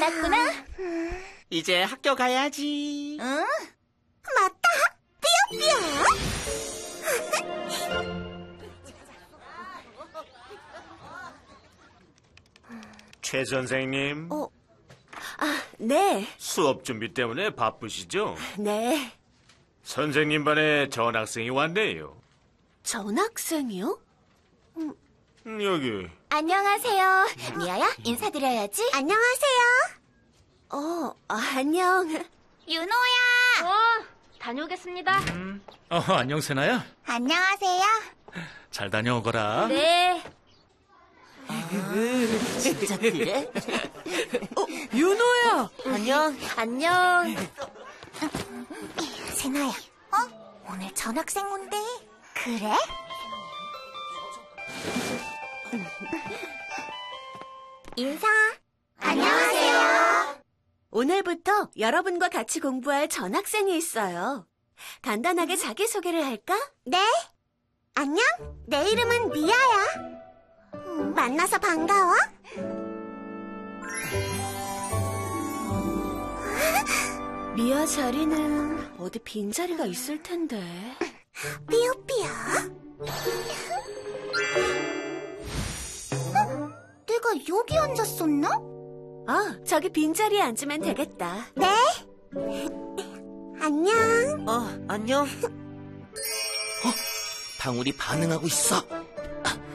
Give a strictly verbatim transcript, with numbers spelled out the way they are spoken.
일어났구나. 이제 학교 가야지. 응? 맞다. 삐요삐요. 최 선생님, 어, 아, 네, 수업 준비 때문에 바쁘시죠? 네. 선생님 반에 전학생이 왔네요. 전학생이요? 음, 여기. 안녕하세요. 미아야, 인사드려야지. 안녕하세요. 어, 아, 안녕. 윤호야. 어, 다녀오겠습니다. 어, 안녕, 세나야. 안녕하세요. 잘 다녀오거라. 네. 진짜 그래? 어, 윤호야. 안녕. 안녕. 세나야. 어? 오늘 전학생 온대. 그래? 인사. 안녕하세요. 오늘부터 여러분과 같이 공부할 전학생이 있어요. 간단하게 자기소개를 할까? 네. 안녕. 내 이름은 미아야. 음, 만나서 반가워. 미아 자리는 어디 빈자리가 있을 텐데. 삐요삐요. 어? 내가 여기 앉았었나? 아, 저기 빈자리에 앉으면 되겠다. 네. 안녕. 어, 안녕. 어, 방울이 반응하고 있어.